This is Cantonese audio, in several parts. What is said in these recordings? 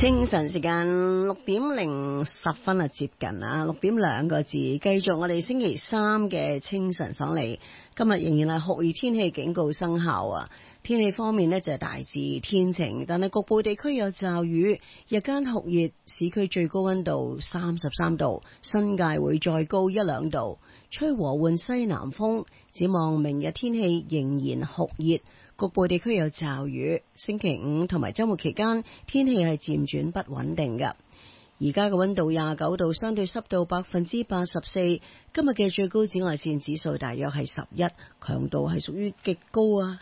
清晨時間6:10接近啊，6點2個字，繼續我哋星期三嘅清晨爽利。今日仍然係酷熱天氣警告生效啊！天氣方面呢，就係大致天晴，但係局部地區有驟雨。日間酷熱，市區最高溫度33度，新界會再高1-2度，吹和緩西南風。展望明日天氣仍然酷熱，局部地區有驟雨。星期五同埋週末期間天氣係漸轉不穩定嘅。而家嘅溫度29度，相對濕度84%。今日嘅最高紫外線指數大約係11，強度係屬於極高啊！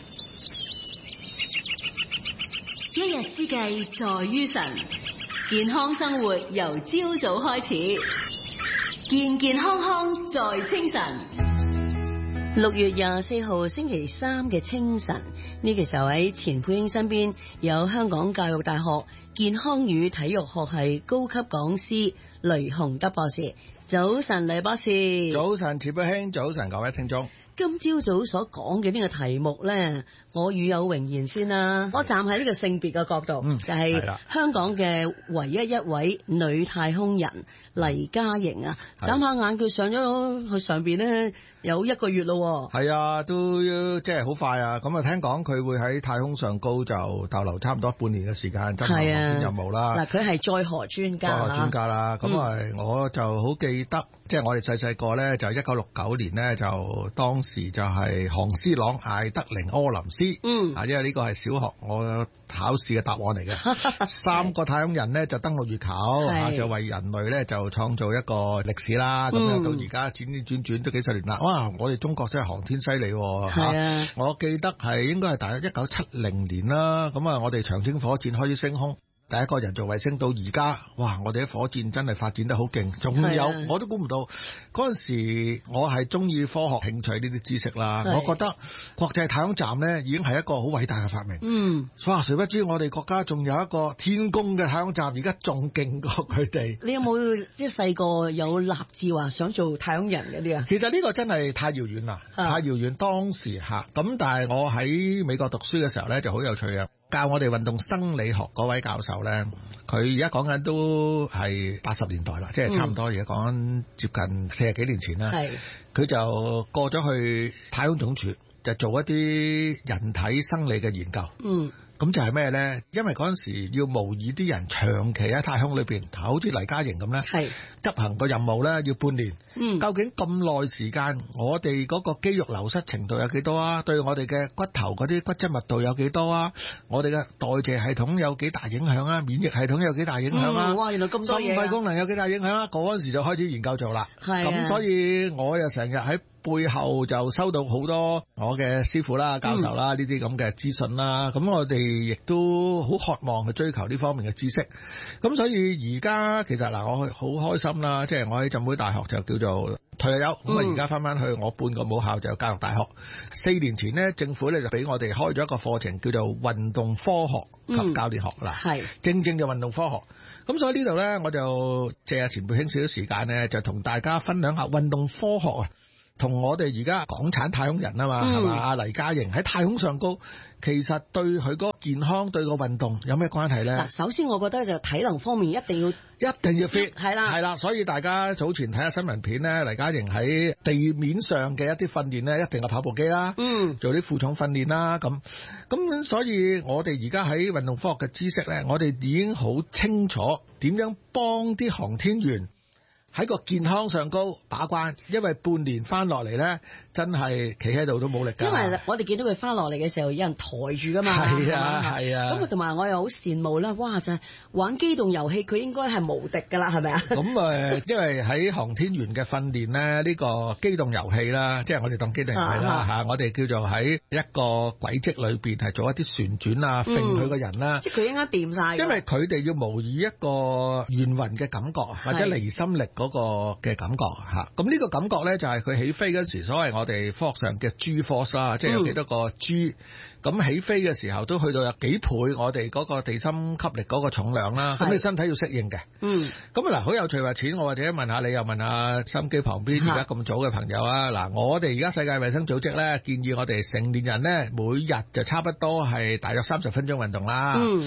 一日之計在於晨，健康生活由朝早開始，健健康康在清晨。6月24號星期三嘅清晨，呢個時候喺錢佩英身邊有香港教育大學健康與體育學系高級講師雷雄德博士。早晨，雷博士。 早晨，錢佩英。早晨，各位聽眾。 今朝早所講嘅呢個題目呢，我與有榮焉先啦。我站喺呢個性別嘅角度，就係香港嘅唯一一位女太空人黎嘉瑩啊。眨下眼佢上咗去上邊呢，有1個月咯。 係啊，都即係好快啊。咁啊，聽講佢會喺太空上高就逗留差唔多半年嘅時間執行航天任務啦。 嗱，佢係載荷專家。 載荷專家啦。咁我就好記得，即係我哋細個咧，就1969年咧，就當時就係韓斯朗、艾德靈、柯林斯。因為呢個係小學我考試嘅答案嚟嘅。3個太空人咧就登陸月球，就為人類咧就創造一個歷史啦。咁樣到而家轉都幾十年啦。哇！我哋中國真係航天犀利喎。我記得係應該係大約1970年啦。咁啊，我哋長征火箭開始升空。第一個人造衛星到而家，哇！我哋啲火箭真係發展得好勁，仲有我都估唔到嗰陣時，我係中意科學興趣呢啲知識啦。我覺得國際太空站呢已經係一個好偉大嘅發明。哇！誰不知我哋國家仲有一個天宮嘅太空站，而家仲勁過佢哋。你有冇即係細個有立志話想做太空人嗰啲啊？其實呢個真係太遙遠啦，太遙遠。當時嚇咁，但係我喺美國讀書嘅時候呢就好有趣啊。教我哋運動生理學嗰位教授呢，佢而家講緊都係80年代啦，即係差唔多而家講緊接近40幾年前啦。佢就過咗去太空總署，就做一啲人體生理嘅研究。咁就係咩呢？因為嗰陣時要模擬啲人長期喺太空裏邊，好似黎嘉瑩咁呢，執行個任務呢要半年。究竟咁耐時間，我哋嗰個肌肉流失程度有幾多啊？對我哋嘅骨頭嗰啲骨質密度有幾多啊？我哋嘅代謝系統有幾大影響啊？免疫系統有幾大影響啊？哇！原來咁多嘢。心肺功能有幾大影響啊？嗰陣時就開始研究做啦。咁所以我又成日喺背後就收到好多我嘅師傅啦、教授啦呢啲咁嘅資訊啦。咁我哋亦都好渴望去追求呢方面嘅知識。咁所以而家其實嗱，我好開心啦，即係我喺浸會大學就叫做退咗休，咁啊而家翻去我半個母校就教育大學。4年前呢，政府咧就俾我哋開咗一個課程叫做運動科學及教練學啦。正就運動科學。咁所以呢度咧，我就借阿錢佩興少少時間咧，就同大家分享下運動科學啊。同我哋而家港產太空人啊嘛，係嘛？阿黎嘉瑩喺太空上高，其實對佢嗰個健康、對個運動有咩關係咧？首先，我覺得就體能方面一定要 fit， 係啦。所以大家早前睇下新聞片咧，黎嘉瑩喺地面上嘅一啲訓練咧，一定係跑步機啦，做啲負重訓練啦，咁。所以我哋而家喺運動科學嘅知識咧，我哋已經好清楚點樣幫啲航天員喺個健康上高把關，因為半年翻落嚟咧，真係企喺度都冇力㗎。因為我哋見到佢翻落嚟嘅時候，有人抬住㗎嘛。係啊。咁同埋我又好羨慕啦，哇！就係玩機動遊戲，佢應該係無敵㗎啦，係咪啊？咁因為喺航天員嘅訓練咧，呢個機動遊戲啦，即係我哋當機動遊戲啦嚇，我哋叫做喺一個軌跡裏邊係做一啲旋轉啊，揈佢個人啦。即係佢應該掂晒。因為佢哋要模擬一個眩暈嘅感覺或者離心力嗰個嘅感覺嚇，咁呢個感覺咧就係佢起飛嗰時，所謂我哋科學上嘅 G force 啦，即係有幾多個 G，咁起飛嘅時候都去到有幾倍我哋嗰個地心吸力嗰個重量啦，咁你身體要適應嘅。咁嗱，好有趣話錢，我或者問下你，又問下心機旁邊而家咁早嘅朋友啊。嗱，我哋而家世界衛生組織咧建議我哋成年人咧每日就差不多係大約30分鐘運動啦。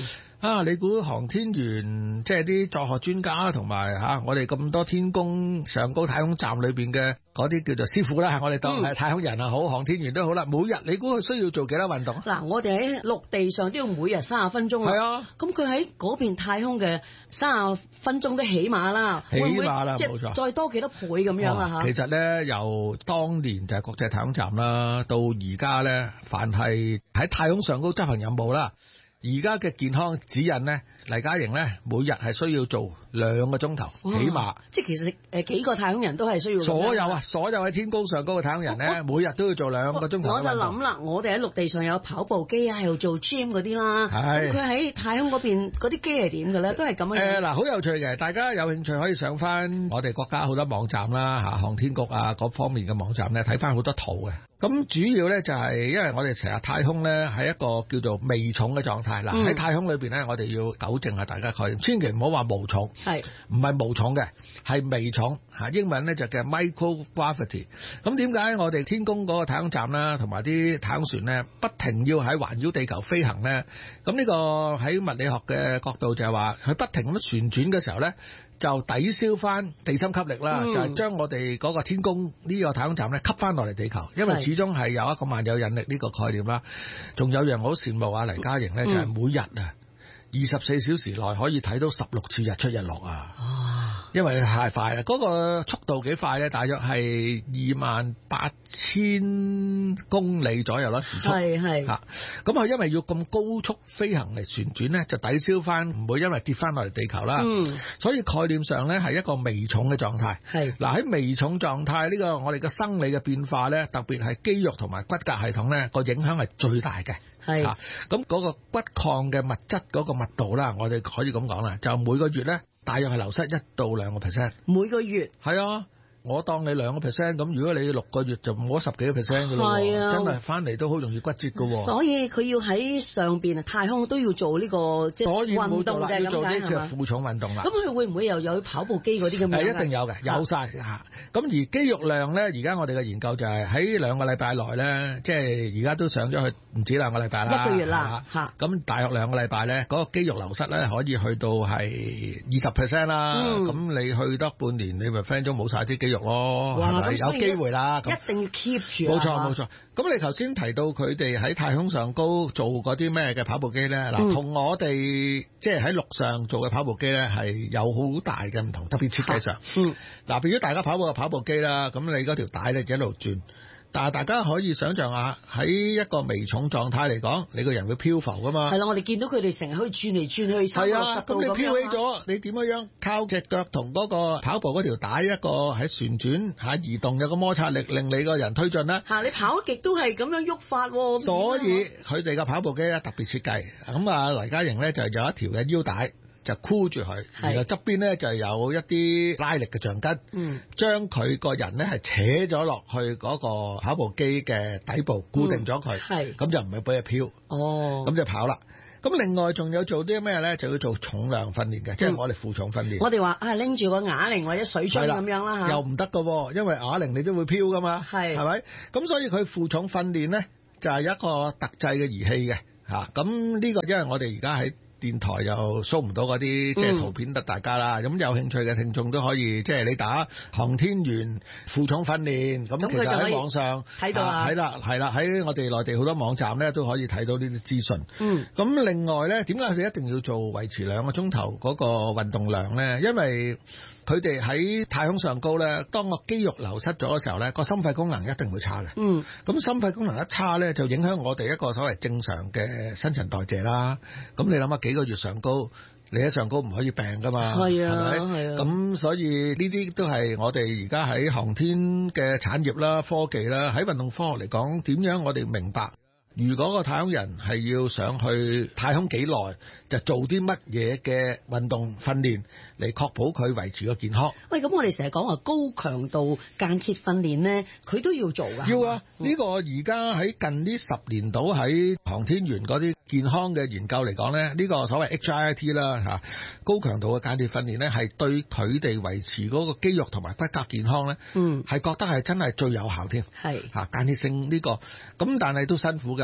你估航天員即係啲載荷專家同埋我哋咁多天宮上高太空站裏邊嘅嗰啲叫做師傅啦，我哋當係太空人啊好，航天員都好啦，每日你估佢需要做幾多運動？ 嗱，我哋喺陸地上都要每日30分鐘啊。係啊，咁佢喺嗰邊太空嘅30分鐘都起碼啦， 起碼啦，冇錯， 再多幾多倍咁樣啊？ 其實咧，由當年就係國際太空站啦，到而家咧，凡係喺太空上高執行任務啦。而家嘅健康指引咧，黎嘉瑩咧每日係需要做2個鐘頭，起碼。即係其實幾個太空人都係需要。所有喺天宮上高嘅太空人咧，每日都要做2個鐘頭。我就諗啦，我哋喺陸地上有跑步機啊，喺度做 gym 嗰啲啦。係。咁佢喺太空嗰邊嗰啲機係點嘅咧？都係咁樣。嗱，好有趣嘅，大家有興趣可以上翻我哋國家好多網站啦，航天局啊嗰方面嘅網站咧，睇翻好多圖嘅。咁主要咧就係因為我哋成日太空咧係一個叫做微重嘅狀態。嗱，喺太空裏邊咧，我哋要糾正下大家概念，千祈唔好話無重，唔係無重嘅，係微重嚇。英文咧就叫 microgravity。咁點解我哋天宮嗰個太空站啦，同埋啲太空船咧，不停要喺環繞地球飛行咧？咁呢個喺物理學嘅角度就係話，佢不停咁旋轉嘅時候咧，就抵消翻地心吸力啦，就係將我哋嗰個天宮呢個太空站咧吸翻落嚟地球，因為始終係有一個萬有引力呢個概念啦。仲有樣好羨慕啊黎嘉瑩咧，就係每日24小時內可以睇到16次日出日落啊！因為太快啦，嗰個速度幾快咧？大約係28,000公里左右啦，時速。係嚇。咁佢因為要咁高速飛行嚟旋轉咧，就抵消翻，唔會因為跌翻落嚟地球啦。所以概念上咧係一個微重嘅狀態。係嗱，喺微重狀態呢個我哋嘅生理嘅變化咧，特別係肌肉同埋骨骼系統咧個影響係最大嘅。係嚇。咁嗰個骨礦嘅物質嗰個密度啦，我哋可以咁講啦，就每個月咧，大約係流失1到2%，每個月係啊。我當你2%，咁如果你6個月就冇咗10幾個%㗎咯，真係翻嚟都好容易骨折㗎喎。所以佢要喺上邊太空都要做呢個即係運動嘅，要做啲叫負重運動啦。咁佢會唔會又有跑步機嗰啲咁樣？係一定有嘅，有晒嚇。咁而肌肉量咧，而家我哋嘅研究就係喺2個禮拜內咧，即係而家都上咗去唔止2個禮拜啦，1個月啦嚇。咁大約2個禮拜咧，嗰個肌肉流失咧可以去到係20% 啦。咁你去得半年，你咪 friend 咗冇晒啲肌肉。咯，係咪有機會啦？一定要 keep 住。冇錯冇錯。咁你頭先提到佢哋喺太空上高做嗰啲咩嘅跑步機咧？嗱，同我哋即係喺陸上做嘅跑步機咧係有好大嘅唔同，特別設計上。嗱，譬如大家跑步嘅跑步機啦，咁你嗰條帶咧就一路轉。但係大家可以想象下，喺一個微重狀態嚟講，你個人會漂浮噶嘛？係啦，我哋見到佢哋成日可以轉嚟轉去360度咁樣。咁你漂起咗，你點樣靠隻腳同嗰個跑步嗰條帶一個喺旋轉移動，有個摩擦力令你個人推進咧？你跑極都係咁樣喐法喎。所以佢哋嘅跑步機咧特別設計。咁啊，黎嘉瑩咧就有一條嘅腰帶。就箍住佢，然後側邊咧就有一啲拉力嘅橡筋，將佢個人咧係扯咗落去嗰個跑步機嘅底部，固定咗佢，咁就唔係俾佢飄，咁就跑啦。咁另外仲有做啲咩咧？就要做重量訓練嘅，即係我哋負重訓練。我哋話拎住個啞鈴或者水樽咁樣啦嚇，又唔得噶，因為啞鈴你都會飄噶嘛，係咪？咁所以佢負重訓練咧就係一個特製嘅儀器嘅嚇。咁呢個因為我哋而家喺電台又 show 唔到嗰啲即係圖片得大家啦，咁有興趣嘅聽眾都可以即係你打航天員負重訓練，咁其實喺網上睇到啦，係啦，喺我哋內地好多網站咧都可以睇到呢啲資訊。咁另外咧，點解佢哋一定要做維持2個鐘頭嗰個運動量咧？因為佢哋喺太空上高咧，當個肌肉流失咗嘅時候咧，個心肺功能一定會差嘅。咁心肺功能一差咧，就影響我哋一個所謂正常嘅新陳代謝啦。咁你諗下幾個月上高，你喺上高唔可以病噶嘛？係啊，係咪？咁所以呢啲都係我哋而家喺航天嘅產業啦、科技啦，喺運動科學嚟講，點樣我哋明白？如果個太空人係要上去太空幾耐，就做啲乜嘢嘅運動訓練嚟確保佢維持個健康？喂，咁我哋成日講話高強度間歇訓練咧，佢都要做㗎？要啊！呢個而家喺近呢10年度喺航天員嗰啲健康嘅研究嚟講咧，呢個所謂 HIIT 啦嚇，高強度嘅間歇訓練咧，係對佢哋維持嗰個肌肉同埋骨骼健康咧，係覺得係真係最有效添。係嚇間歇性呢個，咁但係都辛苦㗎。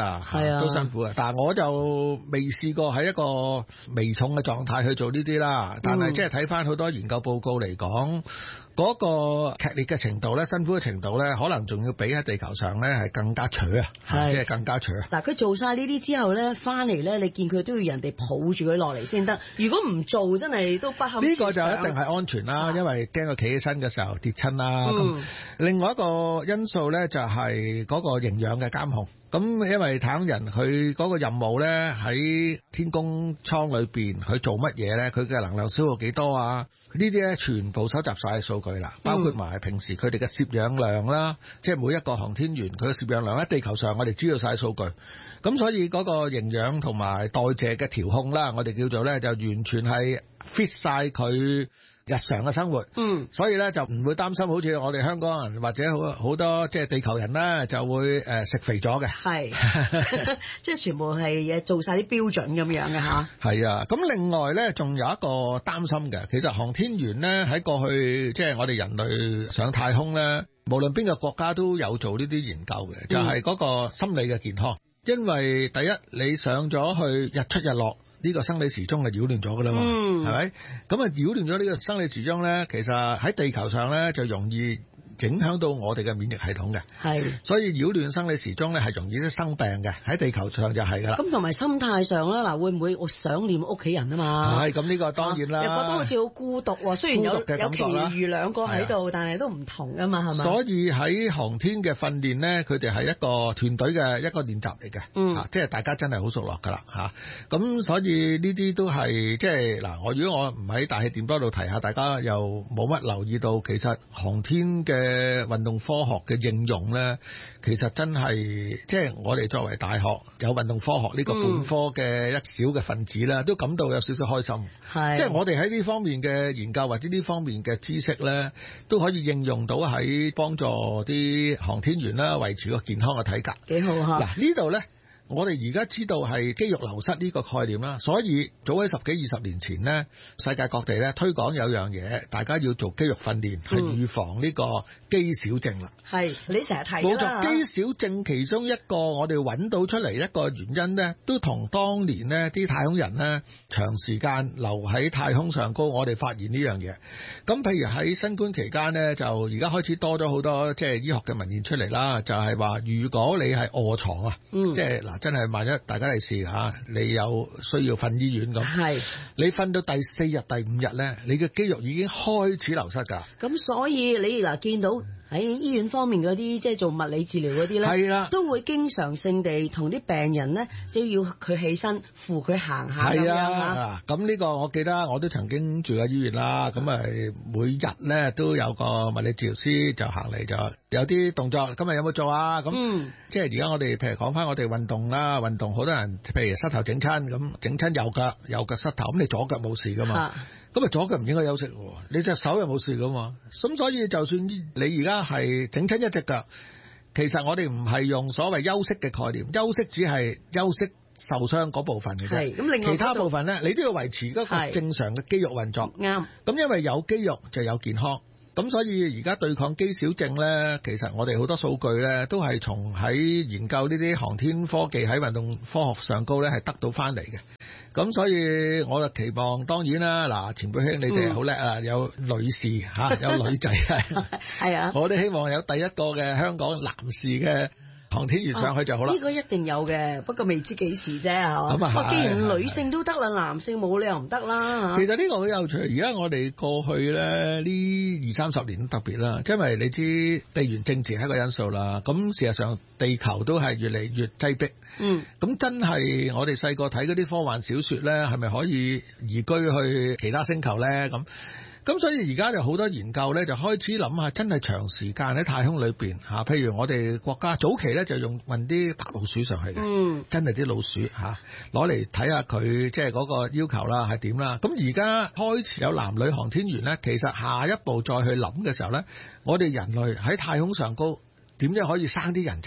㗎， 係啊， 都辛苦啊。但係我就未試過喺一個微重嘅狀態去做呢啲啦。但係即係睇翻好多研究報告嚟講，嗰個劇烈嘅程度咧，辛苦嘅程度咧，可能仲要比喺地球上咧係更加扯啊，即係更加扯。 嗱，佢做晒呢啲之後咧，翻嚟咧，你見佢都要人哋抱住佢落嚟先得。如果唔做，真係都不堪設想。呢個就一定係安全啦，因為驚佢企起身嘅時候跌親啦。咁另外一個因素咧就係嗰個營養嘅監控。咁因為太空人佢嗰個任務咧喺天宮艙裏邊，佢做乜嘢咧？佢嘅能量消耗幾多啊？呢啲咧全部收集晒數據啦，包括埋平時佢哋嘅攝氧量啦，即係每一個航天員佢嘅攝氧量喺地球上我哋知道晒數據。咁所以嗰個營養同埋代謝嘅調控啦，我哋叫做咧就完全係 fit 晒佢日常嘅生活，所以咧就唔會擔心，好似我哋香港人或者好多即係地球人咧就會食肥咗嘅， 係即係全部係做晒啲標準咁樣嘅嚇。 係啊，咁另外咧仲有一個擔心嘅，其實航天員咧喺過去即係我哋人類上太空咧，無論邊個國家都有做呢啲研究嘅，就係嗰個心理嘅健康。因為第一你上咗去日出日落。呢個生理時鐘係擾亂咗㗎啦嘛，係咪？咁啊擾亂咗呢個生理時鐘咧，其實喺地球上咧就容易影響到我哋嘅免疫系統嘅，係，所以擾亂生理時鐘咧係容易啲生病嘅，喺地球上就係㗎啦。咁同埋心態上啦，嗱會唔會我想念屋企人啊嘛？ 係，咁呢個當然啦。又覺得好似好孤獨喎，雖然有其餘兩個喺度，但係都唔同㗎嘛，係咪？ 所以喺航天嘅訓練咧，佢哋係一個團隊嘅一個練習嚟嘅，即係大家真係好熟絡㗎啦嚇。咁所以呢啲都係即係嗱，如果我唔喺大氣電波度提下，大家又冇乜留意到，其實航天嘅運動科學嘅應用咧，其實真係即係我哋作為大學有運動科學呢個本科嘅一小嘅分子啦，都感到有少少開心。係，即係我哋喺呢方面嘅研究或者呢方面嘅知識咧，都可以應用到喺幫助啲航天員啦，維持個健康嘅體格。 幾好嚇！ 嗱呢度咧。我哋而家知道係肌肉流失呢個概念啦，所以早喺10幾20年前呢，世界各地咧推廣有樣嘢，大家要做肌肉訓練，係預防呢個肌少症啦。 係，你成日提啦。 冇錯，肌少症其中一個我哋揾到出嚟一個原因呢，都同當年呢啲太空人呢長時間留喺太空上高，我哋發現呢樣嘢。咁譬如喺新冠期間呢，就而家開始多咗好多即係醫學嘅文獻出嚟啦，就係話如果你係臥床啊，即係嗱。真係萬一大家嚟試下，你有需要瞓醫院咁，你瞓到第4日、第5日咧，你嘅肌肉已經開始流失㗎。 咁所以你嗱見到喺醫院方面嗰啲即係做物理治療嗰啲咧，係啦，都會經常性地同啲病人咧，即係要佢起身扶佢行下咁樣嚇。 咁呢個我記得我都曾經住過醫院啦，咁每日咧都有個物理治療師就行嚟，就有啲動作，今日有冇做啊？咁即係而家我哋譬如講翻我哋運動啦，運動好多人譬如膝頭整親咁，整親右腳膝頭，咁你左腳冇事噶嘛？咁左腳唔應該休息喎，你隻手又冇事噶嘛？咁所以就算你而家係整親一隻腳，其實我哋唔係用所謂休息嘅概念，休息只係休息受傷嗰部分嘅啫。咁另外其他部分咧，你都要維持嗰個正常嘅肌肉運作。啱。咁因為有肌肉就有健康。咁所以而家對抗肌少症咧，其實我哋好多數據咧，都係從喺研究呢啲航天科技喺運動科學上高咧，係得到翻嚟嘅。咁所以我就期望，當然啦，嗱，前輩兄你哋好叻啊，有女士有女仔係啊，我哋希望有第一個嘅香港男士嘅航天員上去就好啦。 呢個一定有嘅，不過未知幾時啫，係嘛？咁既然女性都得啦，男性冇理由唔得啦。 其實呢個好有趣，而家我哋過去咧呢20-30年都特別啦，因為你知地緣政治係一個因素啦。咁事實上地球都係越嚟越擠迫。咁真係我哋細個睇嗰啲科幻小說咧，係咪可以移居去其他星球咧？咁所以而家就好多研究咧，就開始諗下，真係長時間喺太空裏邊嚇，譬如我哋國家早期咧就用運啲白老鼠上去嘅，真係啲老鼠嚇攞嚟睇下佢即係嗰個要求啦係點啦。咁而家開始有男女航天員咧，其實下一步再去諗嘅時候咧，我哋人類喺太空上高點樣可以生啲人仔？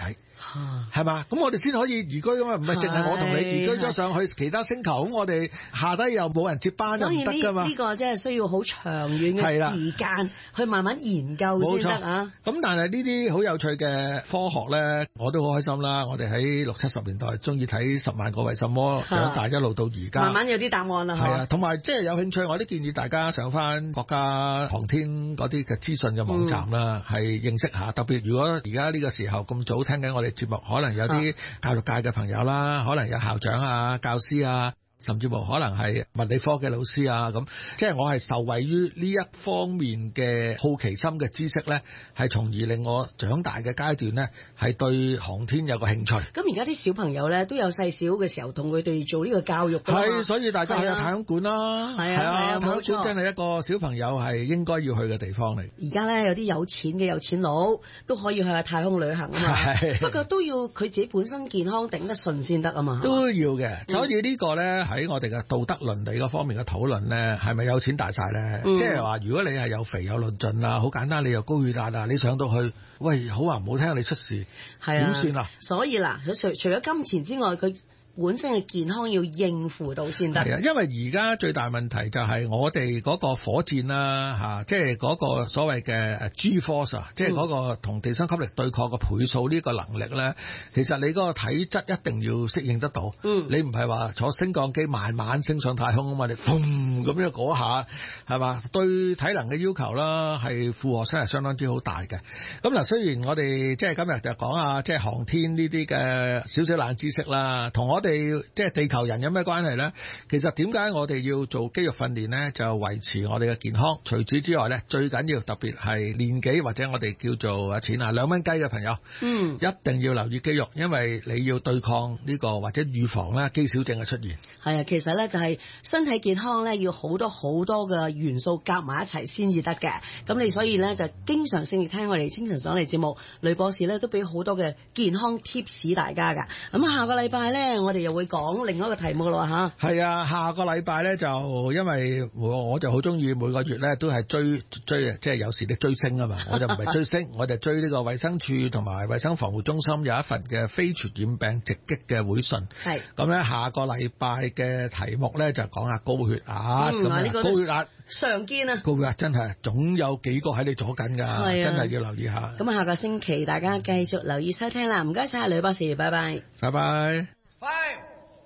係嘛？咁我哋先可以移居啊嘛，唔係淨係我同你移居咗上去其他星球，咁我哋下低又冇人接班又唔得噶嘛。 呢個真係需要好長遠嘅時間去慢慢研究先得啊。 咁但係呢啲好有趣嘅科學咧，我都好開心啦。我哋喺60、70年代中意睇10萬個為什麼，長大一路到而家， 慢慢有啲答案啦。 係啊，同埋即係有興趣，我都建議大家上翻國家航天嗰啲嘅資訊嘅網站啦，係認識下。特別如果而家呢個時候咁早聽緊我哋節目，可能有啲教育界嘅朋友啦，可能有校長啊、教師啊，甚至乎可能係物理科嘅老師啊，咁即係我係受惠於呢一方面嘅好奇心嘅知識咧，係從而令我長大嘅階段咧，係對航天有個興趣。 咁而家啲小朋友咧都有細小嘅時候同佢哋做呢個教育㗎嘛。 係，所以大家去太空館啦，係啊，太空館真係一個小朋友係應該要去嘅地方嚟。 而家咧有啲有錢嘅有錢佬都可以去下太空旅行啊嘛，不過都要佢自己本身健康頂得順先得啊嘛。 都要嘅，所以呢個咧喺我哋嘅道德倫理嗰方面嘅討論咧，係咪有錢大晒咧？即係話如果你係有肥有論盡啊，好簡單，你又高血壓啊，你上到去，喂，好話唔好聽，你出事點算啊？ 所以嗱，除咗金錢之外，佢本身嘅健康要應付到先得。 係啊，因為而家最大問題就係我哋嗰個火箭啦，即係嗰個所謂嘅 G force 啊，即係嗰個同地心吸力對抗嘅倍數呢個能力咧，其實你嗰個體質一定要適應得到。你唔係話坐升降機慢慢升上太空啊嘛，你砰咁樣嗰下係嘛？對體能嘅要求啦，係負荷真係相當之好大嘅。咁嗱，雖然我哋即係今日就講下即係航天呢啲嘅少少冷知識啦，同我哋即係地球人有咩關係咧？其實點解我哋要做肌肉訓練咧？就維持我哋嘅健康。除此之外咧，最緊要特別係年紀或者我哋叫做錢啊2蚊雞嘅朋友，一定要留意肌肉，因為你要對抗呢個或者預防咧肌少症嘅出現。 係啊，其實咧就係身體健康咧要好多嘅元素夾埋一齊先至得嘅。咁你所以咧就經常性聽我哋清晨上嚟節目，呂博士咧都俾好多嘅健康 tips 大家㗎。咁下個禮拜咧，我哋又會講另外一個題目咯嚇。 係啊，下個禮拜咧就因為我就好中意每個月咧都係追即係有時你追星啊嘛，我就唔係追星，我就追呢個衛生署同埋衛生防護中心有一份嘅非傳染病直擊嘅會訊。係咁咧，下個禮拜嘅題目咧就講下高血壓。高血壓常見啊， 高血壓真係總有幾個喺你左緊㗎，真係要留意下。 咁下個星期大家繼續留意收聽啦，唔該晒呂博士，拜拜。 拜拜。 5,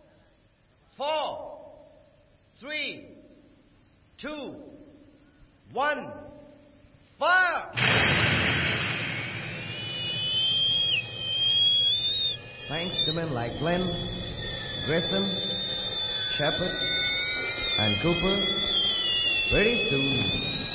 4, 3, 2, 1, fire! Thanks to men like Glenn, Grissom, Shepard, and Cooper. Pretty soon,